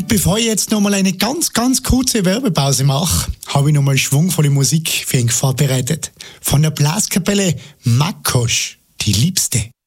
bevor ich jetzt nochmal eine ganz kurze Werbepause mache, habe ich nochmal schwungvolle Musik für ihn vorbereitet. Von der Blaskapelle Makkosch, die Liebste.